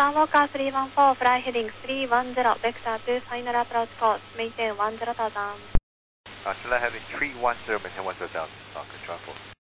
Sun Walker 314, fly heading 310, vector to final approach course, maintain 10,000. Fly heading 310, maintain 10,000, control 4.